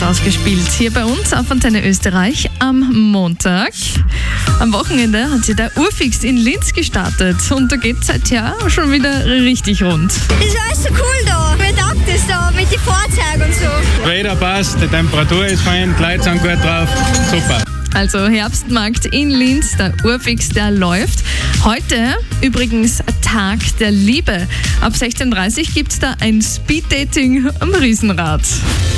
ausgespielt. Hier bei uns auf Antenne Österreich am Montag. Am Wochenende hat sich der Urfix in Linz gestartet und da geht es seither schon wieder richtig rund. Das war alles so cool da. Mir taugt das da mit den Fahrzeugen und so. Das Wetter passt, die Temperatur ist fein, die Leute sind gut drauf. Super. Also Herbstmarkt in Linz, der Urfix, der läuft. Heute übrigens Tag der Liebe. Ab 16:30 Uhr gibt es da ein Speeddating am Riesenrad.